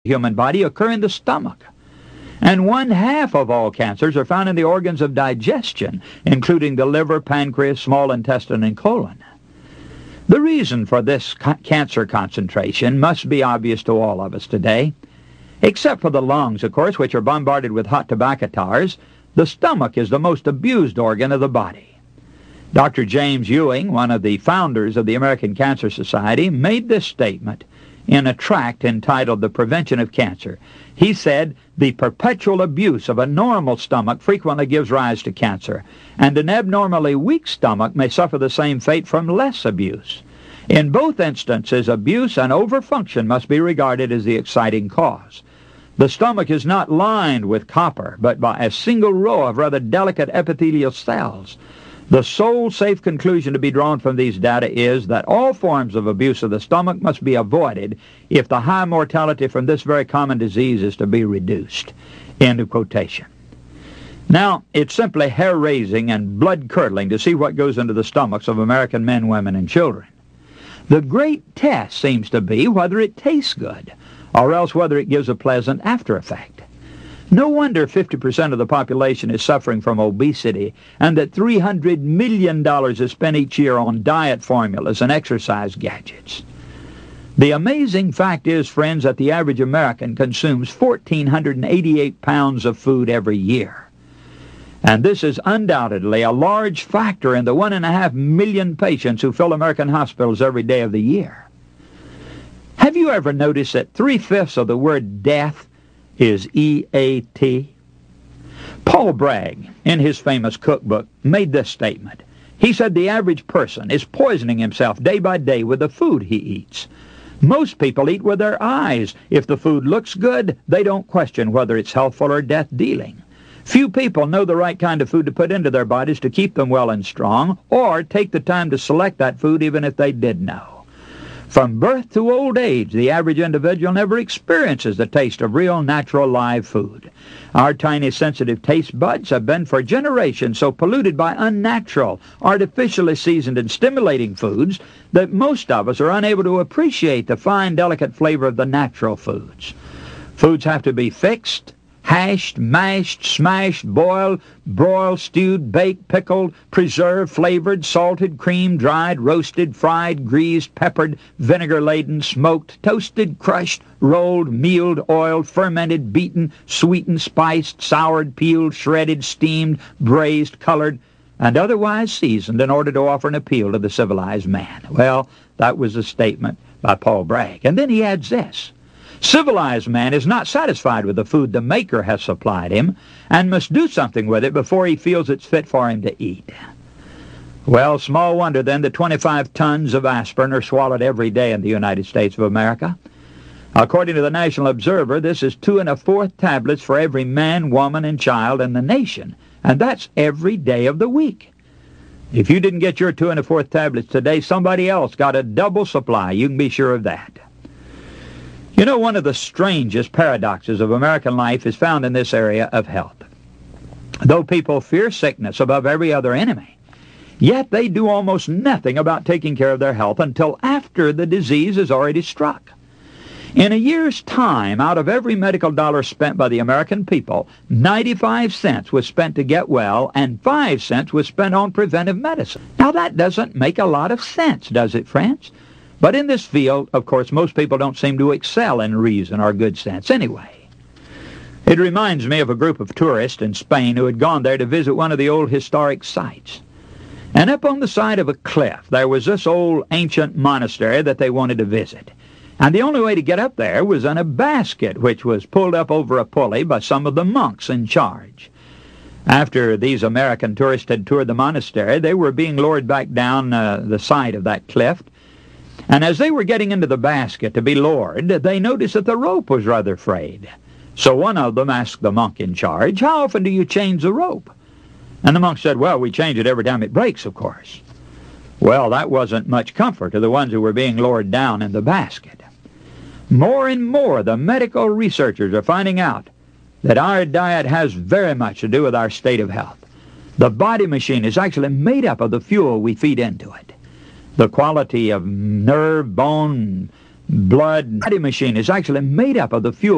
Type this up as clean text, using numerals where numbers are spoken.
human body occur in the stomach. And 1/2 of all cancers are found in the organs of digestion, including the liver, pancreas, small intestine, and colon. The reason for this cancer concentration must be obvious to all of us today. Except for the lungs, of course, which are bombarded with hot tobacco tars, the stomach is the most abused organ of the body. Dr. James Ewing, one of the founders of the American Cancer Society, made this statement in a tract entitled The Prevention of Cancer. He said, "The perpetual abuse of a normal stomach frequently gives rise to cancer, and an abnormally weak stomach may suffer the same fate from less abuse. In both instances, abuse and overfunction must be regarded as the exciting cause. The stomach is not lined with copper, but by a single row of rather delicate epithelial cells. The sole safe conclusion to be drawn from these data is that all forms of abuse of the stomach must be avoided if the high mortality from this very common disease is to be reduced." End of quotation. Now, it's simply hair-raising and blood-curdling to see what goes into the stomachs of American men, women, and children. The great test seems to be whether it tastes good, or else whether it gives a pleasant after-effect. No wonder 50% of the population is suffering from obesity, and that $300 million is spent each year on diet formulas and exercise gadgets. The amazing fact is, friends, that the average American consumes 1,488 pounds of food every year. And this is undoubtedly a large factor in the 1.5 million patients who fill American hospitals every day of the year. Have you ever noticed that 3/5 of the word death is E-A-T? Paul Bragg, in his famous cookbook, made this statement. He said the average person is poisoning himself day by day with the food he eats. Most people eat with their eyes. If the food looks good, they don't question whether it's healthful or death-dealing. Few people know the right kind of food to put into their bodies to keep them well and strong, or take the time to select that food even if they did know. From birth to old age, the average individual never experiences the taste of real, natural, live food. Our tiny, sensitive taste buds have been for generations so polluted by unnatural, artificially seasoned and stimulating foods that most of us are unable to appreciate the fine, delicate flavor of the natural foods. Foods have to be fixed, hashed, mashed, smashed, boiled, broiled, stewed, baked, pickled, preserved, flavored, salted, creamed, dried, roasted, fried, greased, peppered, vinegar-laden, smoked, toasted, crushed, rolled, mealed, oiled, fermented, beaten, sweetened, spiced, soured, peeled, shredded, steamed, braised, colored, and otherwise seasoned in order to offer an appeal to the civilized man. Well, that was a statement by Paul Bragg. And then he adds this. Civilized man is not satisfied with the food the maker has supplied him and must do something with it before he feels it's fit for him to eat. Well, small wonder then that 25 tons of aspirin are swallowed every day in the United States of America. According to the National Observer, this is 2 1/4 tablets for every man, woman, and child in the nation, and that's every day of the week. If you didn't get your 2 1/4 tablets today, somebody else got a double supply. You can be sure of that. You know, one of the strangest paradoxes of American life is found in this area of health. Though people fear sickness above every other enemy, yet they do almost nothing about taking care of their health until after the disease is already struck. In a year's time, out of every medical dollar spent by the American people, 95 cents was spent to get well, and 5 cents was spent on preventive medicine. Now, that doesn't make a lot of sense, does it, friends? But in this field, of course, most people don't seem to excel in reason or good sense anyway. It reminds me of a group of tourists in Spain who had gone there to visit one of the old historic sites. And up on the side of a cliff, there was this old ancient monastery that they wanted to visit. And the only way to get up there was in a basket, which was pulled up over a pulley by some of the monks in charge. After these American tourists had toured the monastery, they were being lowered back down the side of that cliff. And as they were getting into the basket to be lowered, they noticed that the rope was rather frayed. So one of them asked the monk in charge, "How often do you change the rope?" And the monk said, "Well, we change it every time it breaks, of course." Well, that wasn't much comfort to the ones who were being lowered down in the basket. More and more, the medical researchers are finding out that our diet has very much to do with our state of health. The body machine is actually made up of the fuel we feed into it. The quality of nerve, bone, blood, body machine is actually made up of the fuel